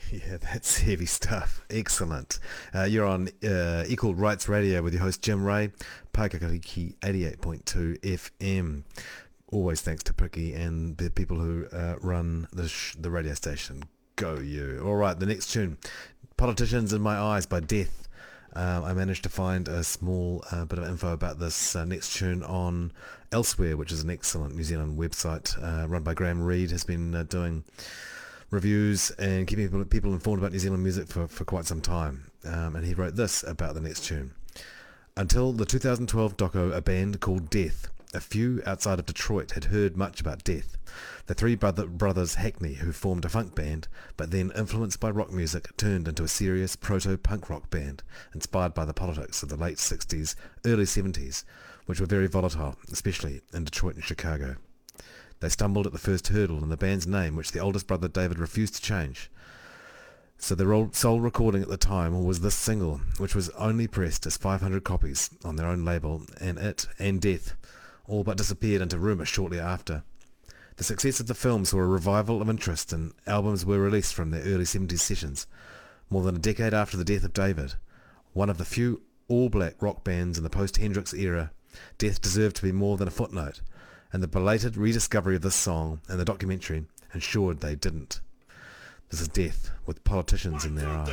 Yeah, that's heavy stuff. Excellent. You're on Equal Rights Radio with your host Jim Ray, Paikakariki 88.2 FM. Always thanks to Pricky and the people who run the radio station. Go you. Alright, the next tune, Politicians in My Eyes by Death. I managed to find a small bit of info about this next tune on Elsewhere, which is an excellent New Zealand website run by Graham Reed. Has been doing reviews and keeping people informed about New Zealand music for quite some time. And he wrote this about the next tune. Until the 2012 doco, a band called Death. A few outside of Detroit had heard much about Death. The three brothers Hackney, who formed a funk band, but then influenced by rock music, turned into a serious proto-punk rock band, inspired by the politics of the late 60s, early 70s, which were very volatile, especially in Detroit and Chicago. They stumbled at the first hurdle in the band's name, which the oldest brother David refused to change. So their sole recording at the time was this single, which was only pressed as 500 copies on their own label, and it and Death all but disappeared into rumour shortly after. The success of the film saw a revival of interest, and albums were released from their early 70s sessions. More than a decade after the death of David, one of the few all-black rock bands in the post-Hendrix era, Death deserved to be more than a footnote, and the belated rediscovery of this song and the documentary ensured they didn't. This is Death with Politicians in Their Eyes.